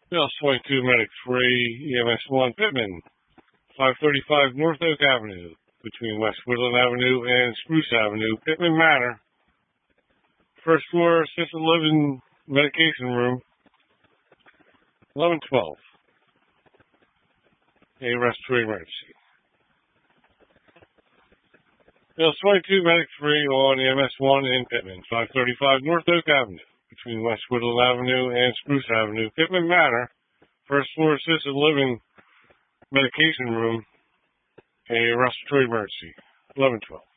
Bill 22 Medic 3, EMS 1 Pittman, 535 North Oak Avenue, between West Woodland Avenue and Spruce Avenue, Pittman Manor. First floor, assisted living medication room, 1112. A respiratory emergency. Bill 22 Medic 3 on EMS 1 in Pittman, 535 North Oak Avenue, between West Woodland Avenue and Spruce Avenue, Pittman Manor. First floor, assisted living medication room, a respiratory emergency, 1112.